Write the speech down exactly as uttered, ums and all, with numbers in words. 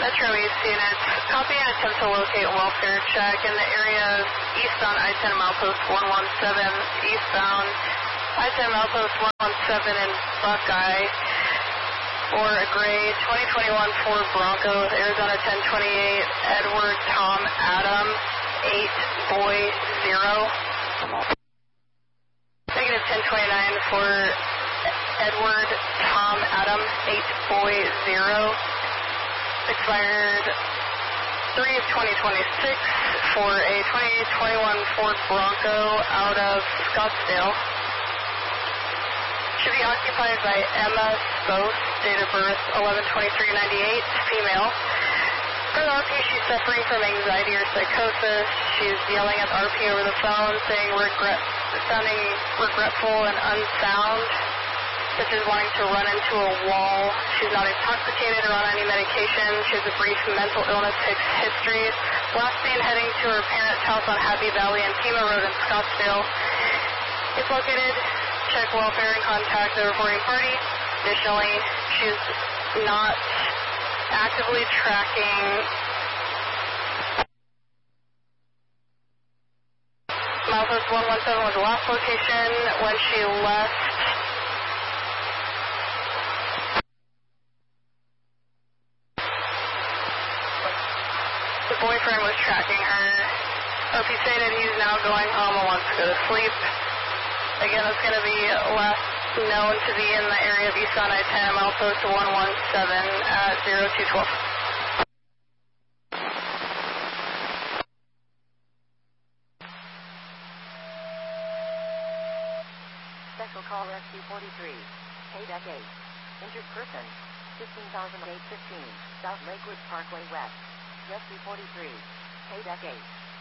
Metro East units, copy and attempt to locate welfare check in the area of eastbound I ten milepost one one seven, eastbound I ten milepost one one seven in Buckeye for a gray twenty twenty-one Ford Bronco with Arizona ten twenty-eight, Edward Tom Adam, eight boy zero. Negative ten twenty-nine for Edward Tom Adam, eight boy zero. Expired three of twenty twenty-six for a twenty twenty-one Ford Bronco out of Scottsdale. Should be occupied by Emma Spose, date of birth eleven twenty-three ninety-eight, female. For the R P, she's suffering from anxiety or psychosis. She's yelling at the R P over the phone, saying regret, sounding regretful and unsound, such as wanting to run into a wall. She's not intoxicated or on any medication. She has a brief mental illness history. Last seen heading to her parents' house on Happy Valley and Pima Road in Scottsdale. If located, check welfare and contact the reporting party. Additionally, she's not actively tracking milepost one one seven was the last location when she left. The boyfriend was tracking her. O P stated he's now going home and wants to go to sleep. Again, it's going to be last known to be in the area of eastbound I ten, milepost one one seven at zero two twelve. Special call Rescue forty-three. K D E C eight. Injured person. fifteen thousand eight fifteen. South Lakewood Parkway West. Rescue forty-three. K D E C eight.